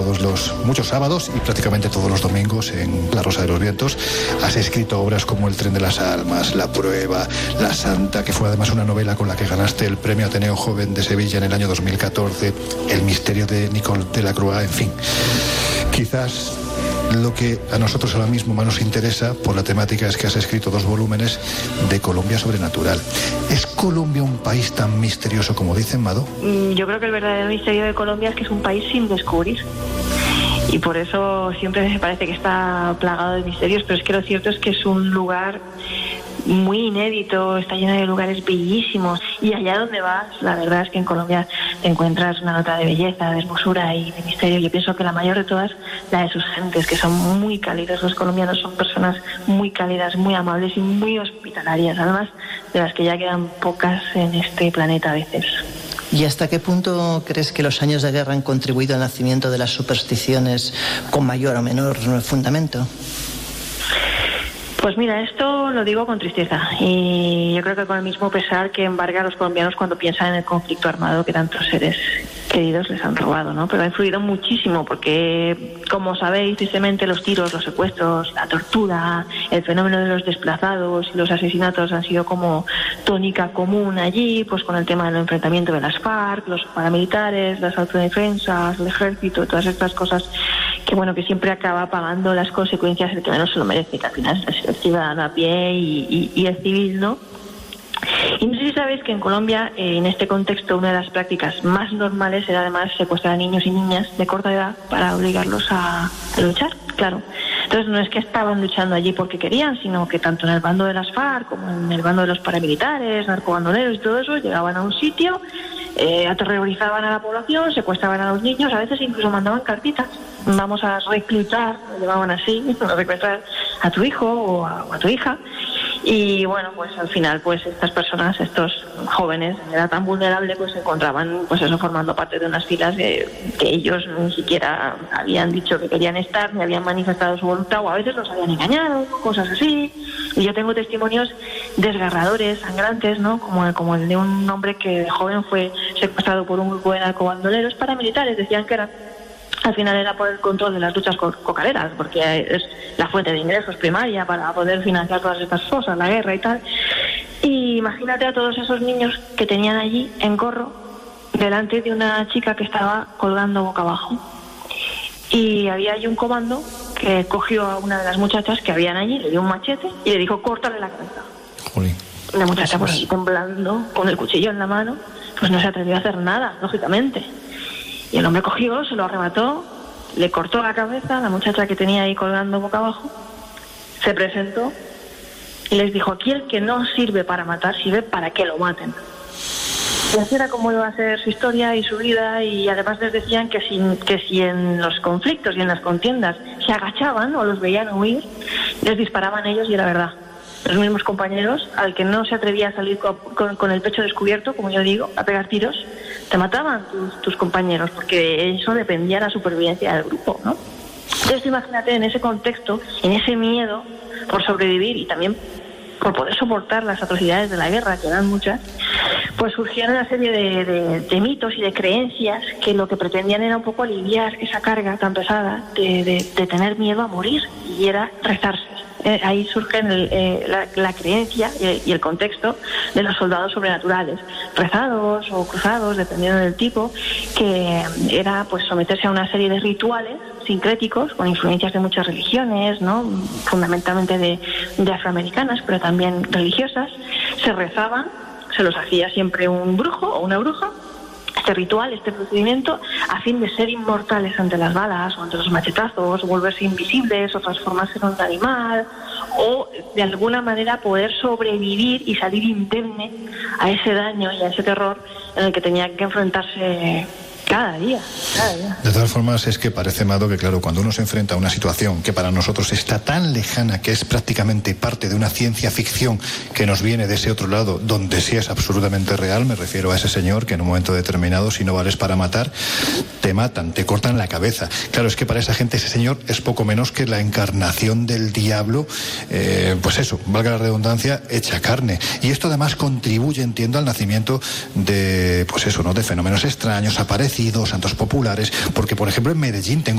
muchos sábados y prácticamente todos los domingos en La Rosa de los Vientos. Has escrito obras como El tren de las almas, La prueba, La santa, que fue además una novela con la que ganaste el Premio Ateneo Joven de Sevilla en el año 2014, El misterio de Nicole Delacroix, en fin. Quizás lo que a nosotros ahora mismo más nos interesa por la temática es que has escrito 2 volúmenes de Colombia sobrenatural. ¿Es Colombia un país tan misterioso como dicen, Mado? Yo creo que el verdadero misterio de Colombia es que es un país sin descubrir. Y por eso siempre me parece que está plagado de misterios, pero es que lo cierto es que es un lugar muy inédito, está lleno de lugares bellísimos, y allá donde vas, la verdad es que en Colombia te encuentras una nota de belleza, de hermosura y de misterio. Yo pienso que la mayor de todas, la de sus gentes, que son muy cálidas. Los colombianos son personas muy cálidas, muy amables y muy hospitalarias, además de las que ya quedan pocas en este planeta a veces. ¿Y hasta qué punto crees que los años de guerra han contribuido al nacimiento de las supersticiones con mayor o menor fundamento? Pues mira, esto lo digo con tristeza, y yo creo que con el mismo pesar que embarga a los colombianos cuando piensan en el conflicto armado que tantos seres queridos les han robado, ¿no? Pero ha influido muchísimo porque, como sabéis, tristemente los tiros, los secuestros, la tortura, el fenómeno de los desplazados y los asesinatos han sido como tónica común allí, pues con el tema del enfrentamiento de las FARC, los paramilitares, las autodefensas, el ejército, todas estas cosas que, bueno, que siempre acaba pagando las consecuencias el que menos se lo merece, que al final es el ciudadano a pie y el civil, ¿no? Y no sé si sabéis que en Colombia, en este contexto, una de las prácticas más normales era además secuestrar a niños y niñas de corta edad para obligarlos a luchar, claro. Entonces no es que estaban luchando allí porque querían, sino que tanto en el bando de las FARC como en el bando de los paramilitares, narcobandoleros y todo eso, llegaban a un sitio, aterrorizaban a la población, secuestraban a los niños, a veces incluso mandaban cartitas. Vamos a reclutar, lo llamaban así, a reclutar a tu hijo o a tu hija. Y bueno, pues al final, pues estas personas, estos jóvenes de edad tan vulnerable, pues se encontraban, pues eso, formando parte de unas filas que ellos ni siquiera habían dicho que querían estar, ni habían manifestado su voluntad, o a veces los habían engañado, cosas así. Y yo tengo testimonios desgarradores, sangrantes, ¿no? Como el de un hombre que de joven fue secuestrado por un grupo de narcobandoleros paramilitares. Decían que al final era por el control de las luchas cocaleras, porque es la fuente de ingresos primaria para poder financiar todas estas cosas, la guerra y tal. Y imagínate a todos esos niños que tenían allí en corro delante de una chica que estaba colgando boca abajo. Y había allí un comando que cogió a una de las muchachas que habían allí, le dio un machete y le dijo: córtale la cabeza. Jolín. La muchacha, pues temblando, con el cuchillo en la mano, pues no se atrevió a hacer nada, lógicamente. Y el hombre cogió, se lo arrebató, le cortó la cabeza a la muchacha que tenía ahí colgando boca abajo, se presentó y les dijo: aquí el que no sirve para matar, sirve para que lo maten. Y así era como iba a ser su historia y su vida, y además les decían que si en los conflictos y en las contiendas se agachaban o los veían huir, les disparaban ellos, y era verdad. Los mismos compañeros, al que no se atrevía a salir con el pecho descubierto, como yo digo, a pegar tiros, te mataban tus compañeros, porque eso dependía de la supervivencia del grupo, ¿no? Entonces imagínate en ese contexto, en ese miedo por sobrevivir y también por poder soportar las atrocidades de la guerra, que eran muchas, pues surgieron una serie de mitos y de creencias que lo que pretendían era un poco aliviar esa carga tan pesada de tener miedo a morir, y era rezarse. Ahí surge la creencia y el contexto de los soldados sobrenaturales, rezados o cruzados, dependiendo del tipo, que era pues someterse a una serie de rituales sincréticos con influencias de muchas religiones, ¿no? Fundamentalmente de afroamericanas, pero también religiosas. Se rezaban, se los hacía siempre un brujo o una bruja, este ritual, este procedimiento, a fin de ser inmortales ante las balas o ante los machetazos, o volverse invisibles o transformarse en un animal, o de alguna manera poder sobrevivir y salir indemne a ese daño y a ese terror en el que tenía que enfrentarse cada día. De todas formas, es que parece, Mado, que claro, cuando uno se enfrenta a una situación que para nosotros está tan lejana, que es prácticamente parte de una ciencia ficción que nos viene de ese otro lado, donde sí es absolutamente real, me refiero a ese señor que en un momento determinado, si no vales para matar, te matan, te cortan la cabeza. Claro, es que para esa gente ese señor es poco menos que la encarnación del diablo, pues eso, valga la redundancia, hecha carne. Y esto además contribuye, entiendo, al nacimiento de, pues eso, ¿no?, de fenómenos extraños, aparecidos, santos populares, porque por ejemplo en Medellín tengo